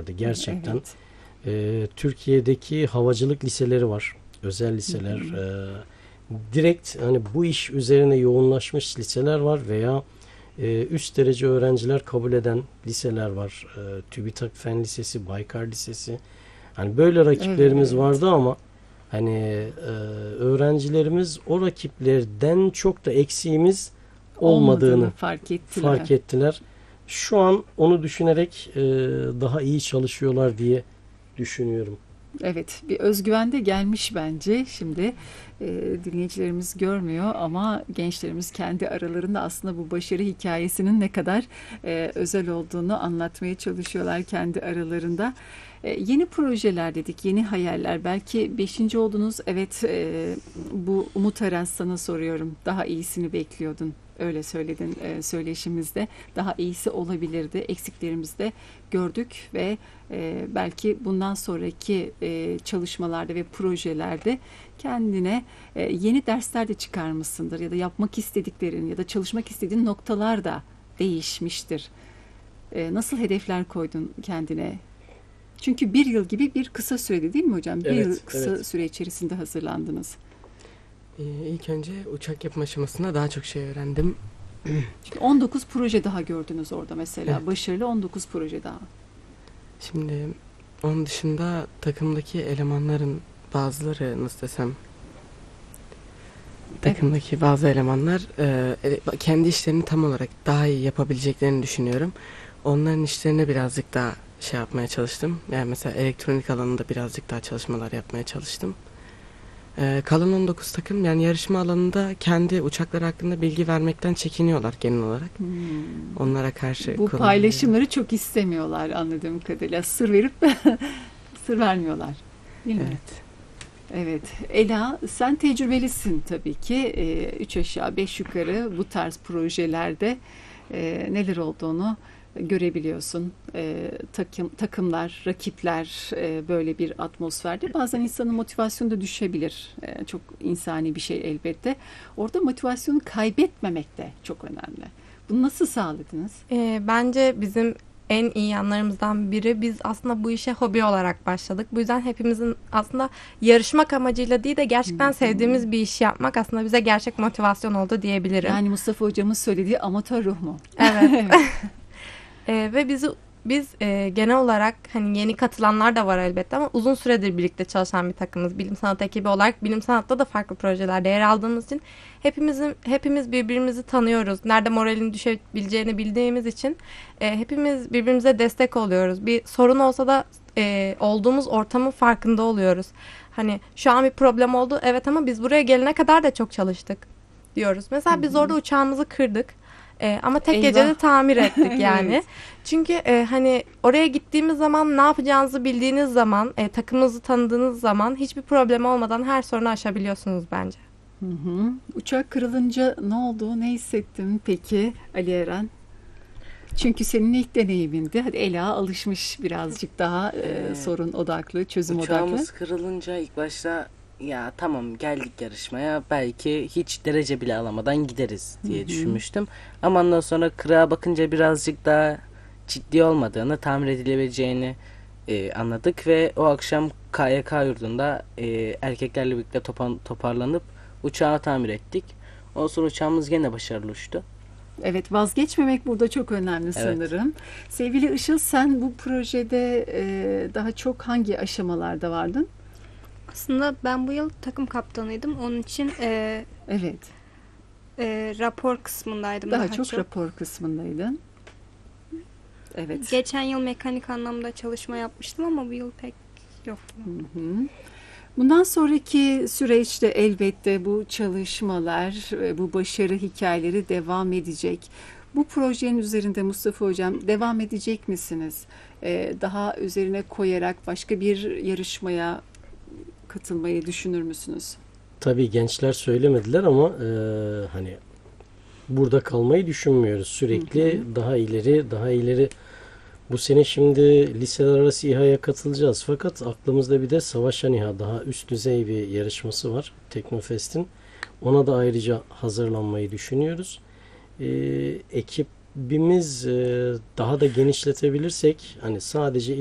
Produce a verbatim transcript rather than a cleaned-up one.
vardı gerçekten. Evet. E, Türkiye'deki havacılık liseleri var. Özel liseler. E, direkt hani bu iş üzerine yoğunlaşmış liseler var veya e, üst derece öğrenciler kabul eden liseler var. E, TÜBİTAK Fen Lisesi, Baykar Lisesi. Hani böyle rakiplerimiz Evet. vardı ama hani e, öğrencilerimiz o rakiplerden çok da eksiğimiz olmadığını, Olmadığını fark ettiler. fark ettiler. Şu an onu düşünerek e, daha iyi çalışıyorlar diye düşünüyorum. Evet, bir özgüven de gelmiş bence. Şimdi e, dinleyicilerimiz görmüyor ama gençlerimiz kendi aralarında aslında bu başarı hikayesinin ne kadar e, özel olduğunu anlatmaya çalışıyorlar kendi aralarında. E, yeni projeler dedik, yeni hayaller. Belki beşinci oldunuz. Evet, e, bu Umut Aras, sana soruyorum. Daha iyisini bekliyordun. Öyle söyledin e, söyleşimizde. Daha iyisi olabilirdi. Eksiklerimizi de gördük ve e, belki bundan sonraki e, çalışmalarda ve projelerde kendine e, yeni dersler de çıkarmışsındır ya da yapmak istediklerin ya da çalışmak istediğin noktalar da değişmiştir. E, nasıl hedefler koydun kendine? Çünkü bir yıl gibi bir kısa sürede, değil mi hocam? Bir Evet, yıl kısa evet. süre içerisinde hazırlandınız. Ee, ilk önce uçak yapım aşamasında daha çok şey öğrendim. Şimdi on dokuz proje daha gördünüz orada mesela. Evet. Başarılı on dokuz proje daha. Şimdi onun dışında takımdaki elemanların bazıları, nasıl desem, takımdaki bazı elemanlar e, ele- kendi işlerini tam olarak daha iyi yapabileceklerini düşünüyorum. Onların işlerine birazcık daha şey yapmaya çalıştım. Yani mesela elektronik alanında birazcık daha çalışmalar yapmaya çalıştım. E, kalan on dokuz takım yani yarışma alanında kendi uçakları hakkında bilgi vermekten çekiniyorlar genel olarak. Hmm. Onlara karşı Bu konuşuyorum. paylaşımları çok istemiyorlar anladığım kadarıyla. Sır verip sır vermiyorlar. Değil mi? Evet. Evet. Ela, sen tecrübelisin tabii ki. Ee, üç aşağı beş yukarı bu tarz projelerde e, neler olduğunu görebiliyorsun. E, takım takımlar, rakipler e, böyle bir atmosferde bazen insanın motivasyonu da düşebilir. E, çok insani bir şey elbette. Orada motivasyonu kaybetmemek de çok önemli. Bunu nasıl sağladınız? Ee, bence bizim en iyi yanlarımızdan biri, biz aslında bu işe hobi olarak başladık. Bu yüzden hepimizin aslında yarışmak amacıyla değil de gerçekten Hı hı. sevdiğimiz bir işi yapmak aslında bize gerçek motivasyon oldu diyebilirim. Yani Mustafa hocamın söylediği amatör ruh mu? Evet. Ee, ve bizi biz e, genel olarak hani yeni katılanlar da var elbette ama uzun süredir birlikte çalışan bir takımız. Bilim sanat ekibi olarak bilim sanatta da farklı projelerde yer aldığımız için hepimizin hepimiz birbirimizi tanıyoruz. Nerede moralin düşebileceğini bildiğimiz için e, hepimiz birbirimize destek oluyoruz. Bir sorun olsa da e, olduğumuz ortamın farkında oluyoruz. Hani şu an bir problem oldu, evet, ama biz buraya gelene kadar da çok çalıştık diyoruz. Mesela biz orada uçağımızı kırdık. Ee, ama tek Eyvah. gecede tamir ettik yani. Evet. Çünkü e, hani oraya gittiğimiz zaman ne yapacağınızı bildiğiniz zaman, e, takımınızı tanıdığınız zaman hiçbir problem olmadan her sorunu aşabiliyorsunuz bence. Hı hı. Uçak kırılınca ne oldu? Ne hissettin peki Ali Eren? Çünkü senin ilk deneyimindi. Hadi Ela alışmış birazcık daha e, Ee, sorun odaklı, çözüm odaklı. Uçağımız kırılınca ilk başta ya tamam geldik yarışmaya belki hiç derece bile alamadan gideriz diye Hı hı. düşünmüştüm. Ama ondan sonra kırığa bakınca birazcık daha ciddi olmadığını, tamir edilebileceğini e, anladık ve o akşam K Y K yurdunda e, erkeklerle birlikte topan, toparlanıp uçağı tamir ettik. Ondan sonra uçağımız gene başarılı uçtu. Evet, vazgeçmemek burada çok önemli sanırım. Sevgili Işıl, sen bu projede e, daha çok hangi aşamalarda vardın? Aslında ben bu yıl takım kaptanıydım. Onun için e, Evet, e, rapor kısmındaydım daha, daha, çok, çok. rapor kısmındaydın. Evet. Geçen yıl mekanik anlamda çalışma yapmıştım ama bu yıl pek yok. Hı hı. Bundan sonraki süreçte elbette bu çalışmalar, e, bu başarı hikayeleri devam edecek. Bu projenin üzerinde Mustafa Hocam devam edecek misiniz? Ee, daha üzerine koyarak başka bir yarışmaya katılmayı düşünür müsünüz? Tabii gençler söylemediler ama e, hani burada kalmayı düşünmüyoruz. Sürekli Hı hı. daha ileri, daha ileri. Bu sene şimdi liseler arası İHA'ya katılacağız. Fakat aklımızda bir de Savaşan İHA, daha üst düzey bir yarışması var Teknofest'in. Ona da ayrıca hazırlanmayı düşünüyoruz. Ee, ekibimiz e, daha da genişletebilirsek, hani sadece